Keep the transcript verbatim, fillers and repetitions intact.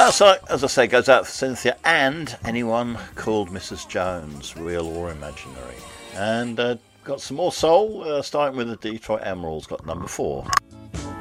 that, so, as I say, goes out for Cynthia and anyone called Missus Jones, real or imaginary. And uh, got some more soul, uh, starting with the Detroit Emeralds, got number four.